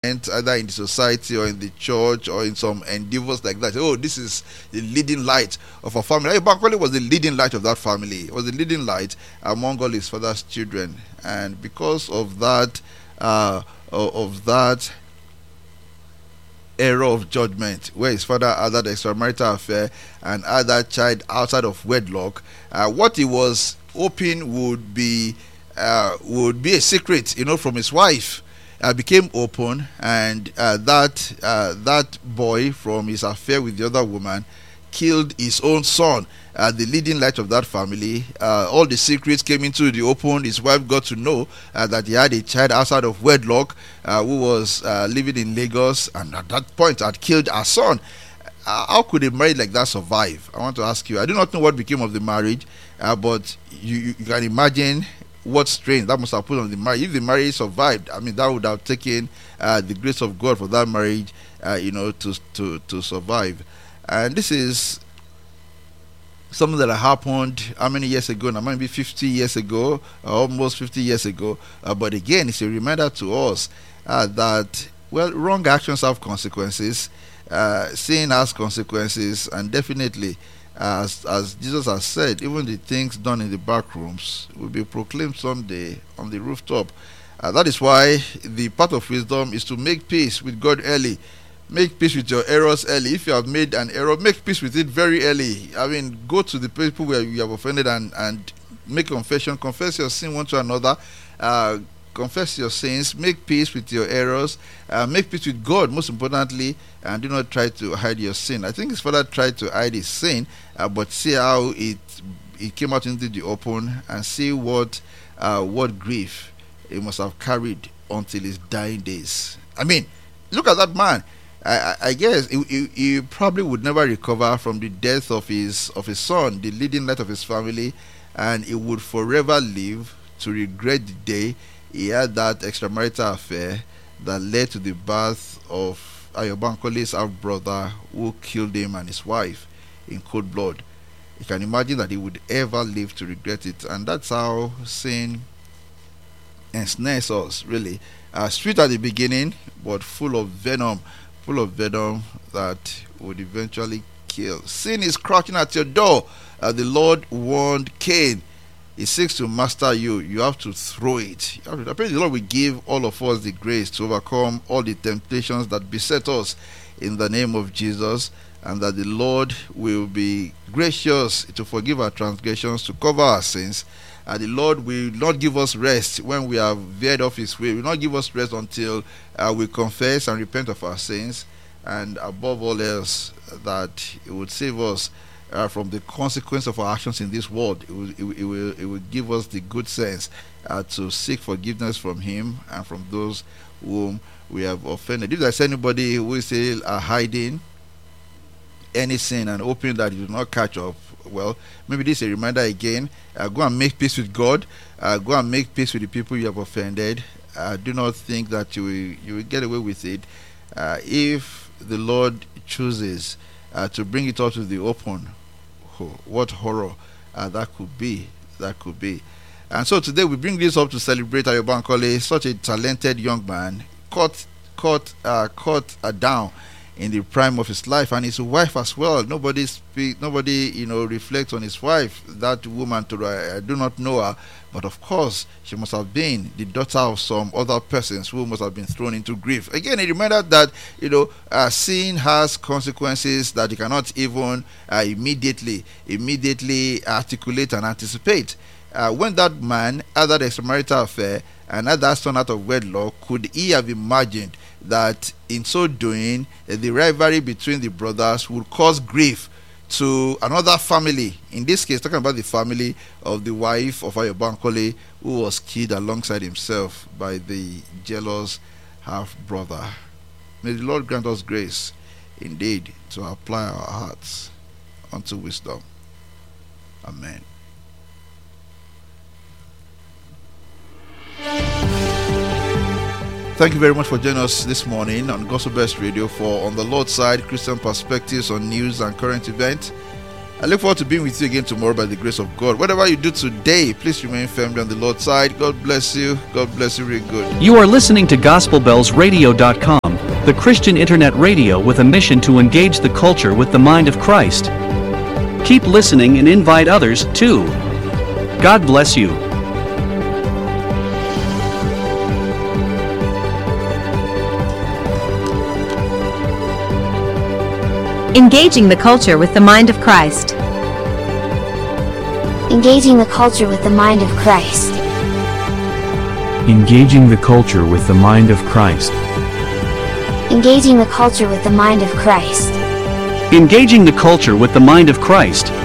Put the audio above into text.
either in the society or in the church or in some endeavors like that. Oh, this is the leading light of a family. Bankole was the leading light of that family. It was the leading light among all his father's children, and because of that, error of judgment, where his father had that extramarital affair and had that child outside of wedlock, what he was hoping would be a secret, from his wife, became open, and that boy, from his affair with the other woman, killed his own son, the leading light of that family. All the secrets came into the open. His wife got to know that he had a child outside of wedlock who was living in Lagos, and at that point had killed her son. How could a marriage like that survive? I want to ask you. I do not know what became of the marriage, but you can imagine what strain that must have put on the marriage. If the marriage survived, I mean, that would have taken the grace of God for that marriage, to survive. And this is something that happened how many years ago now? Maybe 50 years ago, almost 50 years ago. But again, it's a reminder to us that, well, wrong actions have consequences, sin has consequences, and definitely, as Jesus has said, even the things done in the back rooms will be proclaimed someday on the rooftop. That is why the path of wisdom is to make peace with God early. Make peace with your errors early. If you have made an error, make peace with it very early. I mean, go to the people where you have offended and make confession. Confess your sin one to another. Confess your sins. Make peace with your errors. Make peace with God, most importantly, and do not try to hide your sin. I think his father tried to hide his sin, but see how it came out into the open, and see what grief he must have carried until his dying days. I mean, look at that man. I guess he probably would never recover from the death of his son, the leading light of his family, and he would forever live to regret the day he had that extramarital affair that led to the birth of Ayo Bankole's half-brother, who killed him and his wife in cold blood. You can imagine that he would ever live to regret it, and that's how sin ensnares us, really. Sweet at the beginning, but full of venom that would eventually kill. Sin is crouching at your door. The Lord warned Cain. He seeks to master you. You have to throw it. I pray the Lord will give all of us the grace to overcome all the temptations that beset us in the name of Jesus, and that the Lord will be gracious to forgive our transgressions, to cover our sins. And the Lord will not give us rest when we have veered off his way. He will not give us rest until we confess and repent of our sins, and above all else, that he would save us from the consequence of our actions in this world. It will give us the good sense to seek forgiveness from him and from those whom we have offended. If there's anybody who is still hiding any sin and hoping that it will not catch up, well, maybe this is a reminder again. Go and make peace with God. Go and make peace with the people you have offended. Do not think that you will get away with it. If the Lord chooses to bring it out to the open, what horror that could be. And so today we bring this up to celebrate Ayo Bankole, such a talented young man, caught down in the prime of his life, and his wife as well. Nobody reflects on his wife. That woman, I do not know her, but of course she must have been the daughter of some other persons who must have been thrown into grief. Again, a reminder that sin has consequences that you cannot even immediately articulate and anticipate. When that man had that extramarital affair and had that son out of wedlock, could he have imagined that in so doing, the rivalry between the brothers would cause grief to another family? In this case, talking about the family of the wife of Ayo Bankole, who was killed alongside himself by the jealous half-brother. May the Lord grant us grace indeed to apply our hearts unto wisdom. Amen. Thank you very much for joining us this morning on Gospel Best Radio for On the Lord's Side, Christian Perspectives on News and Current Events. I look forward to being with you again tomorrow by the grace of God. Whatever you do today, please remain firmly on the Lord's side. God bless you. God bless you really good. You are listening to GospelBellsRadio.com, the Christian internet radio with a mission to engage the culture with the mind of Christ. Keep listening and invite others too. God bless you. Engaging the culture with the mind of Christ. Engaging the culture with the mind of Christ. Engaging the culture with the mind of Christ. Engaging the culture with the mind of Christ. Engaging the culture with the mind of Christ.